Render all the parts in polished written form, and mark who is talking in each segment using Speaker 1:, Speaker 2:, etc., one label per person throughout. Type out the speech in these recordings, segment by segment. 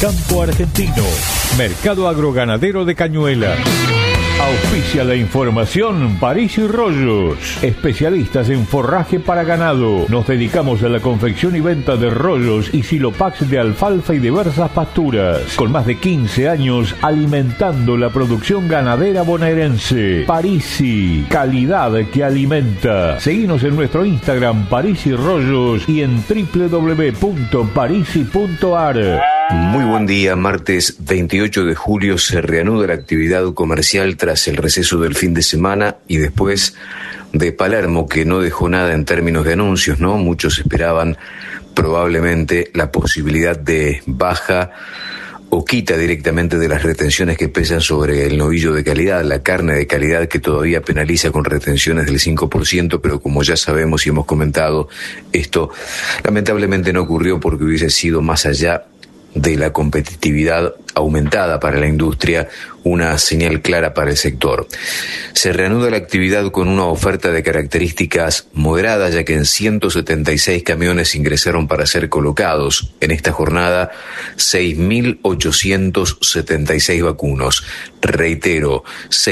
Speaker 1: Campo Argentino, Mercado Agroganadero de Cañuelas. Auspicia la información París y Rollos, especialistas en forraje para ganado. Nos dedicamos a la confección y venta de rollos y silopax de alfalfa y diversas pasturas. Con más de 15 años alimentando la producción ganadera bonaerense. Parisi, calidad que alimenta. Seguinos en nuestro Instagram París y Rollos y en www.parisi.ar.
Speaker 2: Muy buen día, martes 28 de julio se reanuda la actividad comercial tras el receso del fin de semana y después de Palermo, que no dejó nada en términos de anuncios, ¿no? Muchos esperaban probablemente la posibilidad de baja o quita directamente de las retenciones que pesan sobre el novillo de calidad, la carne de calidad que todavía penaliza con retenciones del 5%, pero como ya sabemos y hemos comentado, esto lamentablemente no ocurrió porque hubiese sido más allá de la competitividad aumentada para la industria, una señal clara para el sector. Se reanuda la actividad con una oferta de características moderadas, ya que en 176 camiones ingresaron para ser colocados. En esta jornada, 6.876 vacunos. Reitero,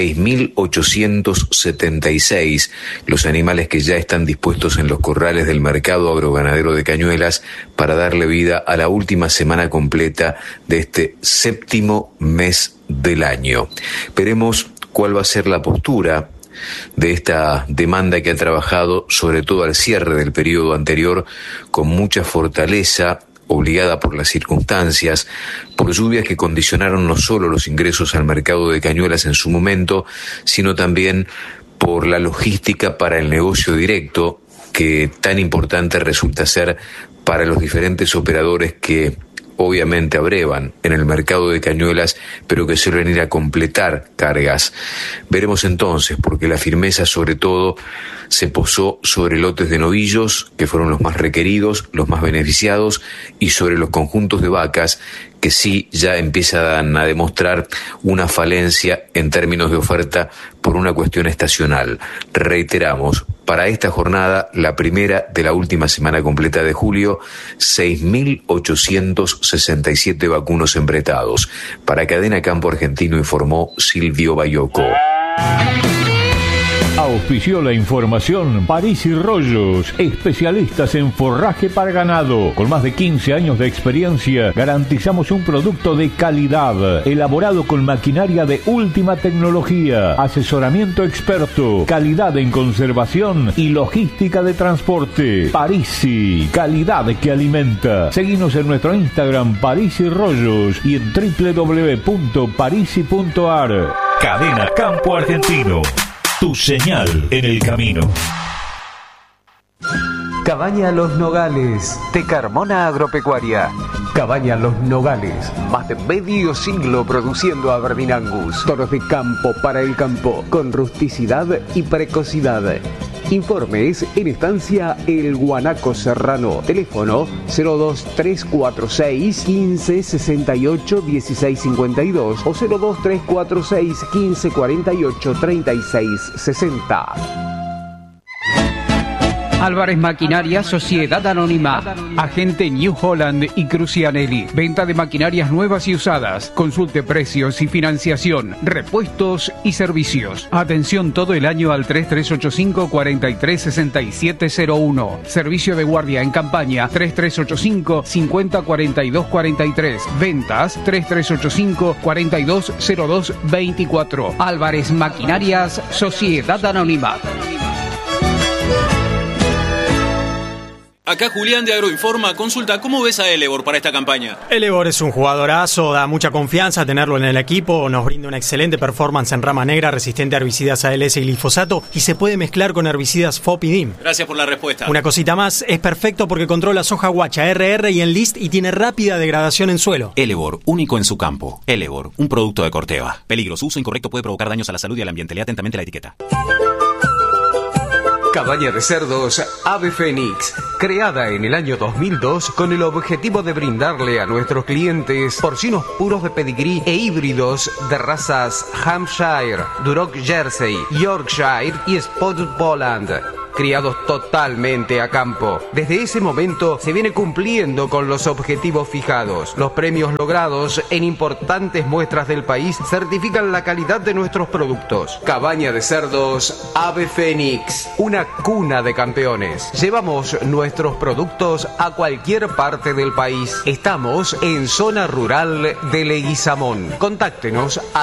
Speaker 2: 6.876 los animales que ya están dispuestos en los corrales del mercado agroganadero de Cañuelas para darle vida a la última semana completa de este séptimo mes del año. Veremos cuál va a ser la postura de esta demanda que ha trabajado sobre todo al cierre del periodo anterior con mucha fortaleza, obligada por las circunstancias, por lluvias que condicionaron no solo los ingresos al mercado de Cañuelas en su momento, sino también por la logística para el negocio directo que tan importante resulta ser para los diferentes operadores que obviamente abrevan en el mercado de Cañuelas, pero que suelen ir a completar cargas. Veremos entonces, porque la firmeza sobre todo se posó sobre lotes de novillos, que fueron los más requeridos, los más beneficiados, y sobre los conjuntos de vacas, que sí ya empiezan a demostrar una falencia en términos de oferta por una cuestión estacional. Reiteramos, para esta jornada, la primera de la última semana completa de julio, 6.867 vacunos embretados. Para Cadena Campo Argentino informó Silvio Bayoco.
Speaker 1: Auspició la información París y Rollos, especialistas en forraje para ganado. Con más de 15 años de experiencia, garantizamos un producto de calidad, elaborado con maquinaria de última tecnología, asesoramiento experto, calidad en conservación y logística de transporte. Parisi, calidad que alimenta. Seguinos en nuestro Instagram París y Rollos y en www.parisi.ar. Cadena Campo Argentino. Tu señal en el camino.
Speaker 3: Cabaña Los Nogales, de Carmona Agropecuaria. Cabaña Los Nogales, más de medio siglo produciendo Aberdeen Angus. Toros de campo para el campo, con rusticidad y precocidad. Informes en Estancia El Guanaco Serrano. Teléfono 02346 15 68 16 52 o 02346 15 48 36 60.
Speaker 4: Álvarez Maquinaria, Sociedad Anónima, agente New Holland y Crucianelli. Venta de maquinarias nuevas y usadas. Consulte precios y financiación, repuestos y servicios. Atención todo el año al 3385 436701. Servicio de guardia en campaña 3385 50 42 43. Ventas 3385 4202 24. Álvarez Maquinarias, Sociedad Anónima.
Speaker 5: Acá Julián de Agroinforma. Consulta, ¿cómo ves a Elevor para esta campaña?
Speaker 6: Elevor es un jugadorazo, da mucha confianza tenerlo en el equipo, nos brinda una excelente performance en rama negra, resistente a herbicidas ALS y glifosato y se puede mezclar con herbicidas FOP y DIM.
Speaker 5: Gracias por la respuesta.
Speaker 6: Una cosita más, es perfecto porque controla soja guacha, RR y Enlist y tiene rápida degradación en suelo.
Speaker 7: Elevor, único en su campo. Elevor, un producto de Corteva. Peligro, su uso incorrecto puede provocar daños a la salud y al ambiente. Lea atentamente la etiqueta.
Speaker 3: Cabaña de cerdos Ave Fénix, creada en el año 2002 con el objetivo de brindarle a nuestros clientes porcinos puros de pedigrí e híbridos de razas Hampshire, Duroc Jersey, Yorkshire y Spotted Poland. criados totalmente a campo. Desde ese momento se viene cumpliendo con los objetivos fijados. Los premios logrados en importantes muestras del país certifican la calidad de nuestros productos. Cabaña de cerdos Ave Fénix, una cuna de campeones. Llevamos nuestros productos a cualquier parte del país. Estamos en zona rural de Leguizamón. Contáctenos a